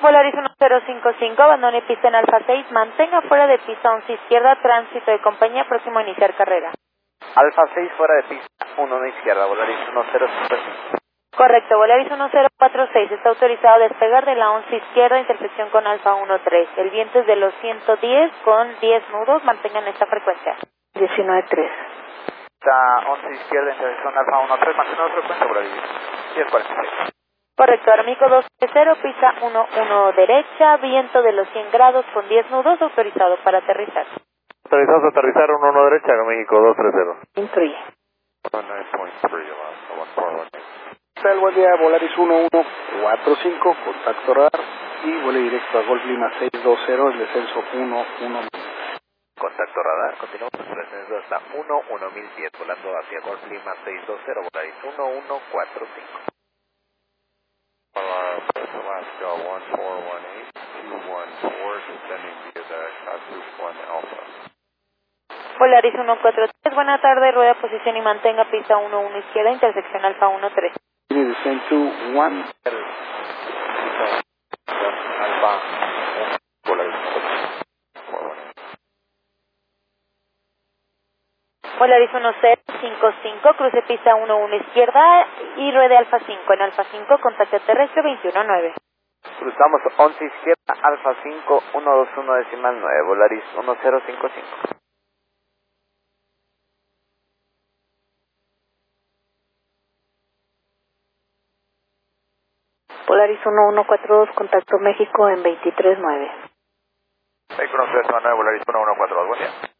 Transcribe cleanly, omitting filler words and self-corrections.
Polaris 1055, abandone pista en Alfa 6, mantenga fuera de pista 11 izquierda, tránsito de compañía, próximo a iniciar carrera. Alfa 6 fuera de pista, 1 izquierda, Polaris 1055. Correcto, Volaris 1046, está autorizado a despegar de la 11 izquierda, intersección con Alfa 13. El viento es de los 110 con 10 nudos, mantengan esta frecuencia. 19.3. Está 11 izquierda, intersección Alfa 13, mantenga la frecuencia, Polaris 1046. Correcto, Armico 230, pista 11 derecha, viento de los 100 grados con 10 nudos, autorizado para aterrizar. Autorizados a aterrizar 11 derecha, México 230. Instruye. 19.3, buen día, Volaris 1145, contacto radar y vuelo directo a Golf Lima 620, el descenso 11. Contacto radar, continuamos con descenso hasta 1010, volando hacia Golf Lima 620, Volaris 1145. Alaska 1418, 214, descending via the 21 Alpha. Polaris 143, buena tarde, rueda posición y mantenga pista 11 izquierda, intersección Alfa 13. Descend to 1. Alpha, Polaris 418. Polaris 1055, cruce pista 11 izquierda y ruede Alfa 5. En Alfa 5, contacto terrestre 219. Cruzamos 11 izquierda, Alfa 5, 121 decimal 9, Volaris 1055. Polaris 1142, contacto México en 23.9. México 9, Volaris 1142, buen día.